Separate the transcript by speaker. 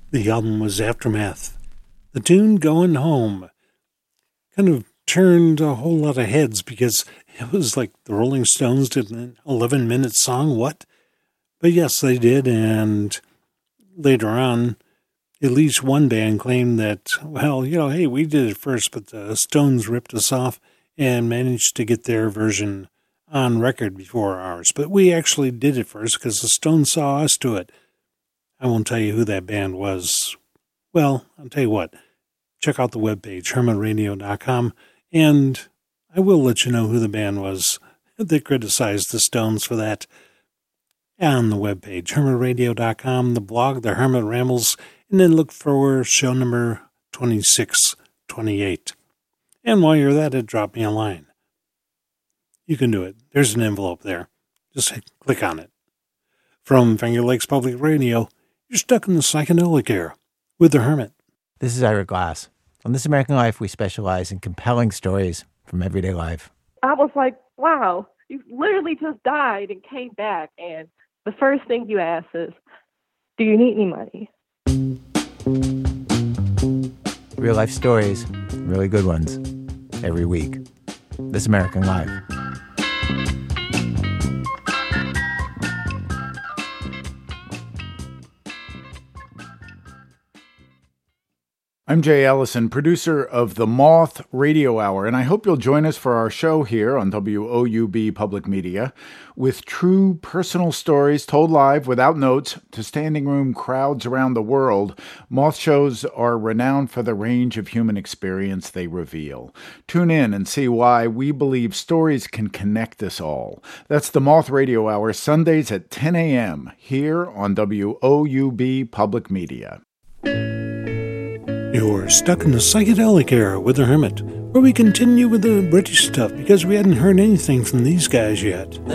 Speaker 1: The album was Aftermath. The tune Going Home kind of turned a whole lot of heads because it was like the Rolling Stones did an 11-minute song. What? But yes, they did, and later on, at least one band claimed that, well, hey, we did it first, but the Stones ripped us off and managed to get their version on record before ours. But we actually did it first because the Stones saw us do it. I won't tell you who that band was. Well, I'll tell you what. Check out the webpage, hermitradio.com, and I will let you know who the band was that criticized the Stones for that. On the webpage, hermitradio.com, the blog, The Hermit Rambles, and then look for show number 2628. And while you're at it, drop me a line. You can do it. There's an envelope there. Just click on it. From Finger Lakes Public Radio, you're stuck in the psychedelic era with The Hermit.
Speaker 2: This is Ira Glass. On This American Life, we specialize in compelling stories from everyday life.
Speaker 3: I was like, wow, you literally just died and came back, and the first thing you ask is, do you need any money?
Speaker 2: Real life stories, really good ones, every week. This American Life.
Speaker 4: I'm Jay Ellison, producer of the Moth Radio Hour, and I hope you'll join us for our show here on WOUB Public Media with true personal stories told live without notes to standing room crowds around the world. Moth shows are renowned for the range of human experience they reveal. Tune in and see why we believe stories can connect us all. That's the Moth Radio Hour, Sundays at 10 a.m. here on WOUB Public Media.
Speaker 1: You're stuck in the psychedelic era with The Hermit, where we continue with the British stuff because we hadn't heard anything from these guys yet.